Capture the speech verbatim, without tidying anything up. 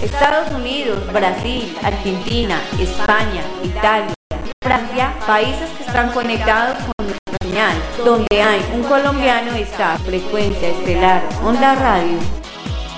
Estados Unidos, Brasil, Argentina, España, Italia, Francia, países que están conectados con nuestra señal, donde hay un colombiano está Frecuencia Estelar Onda Radio.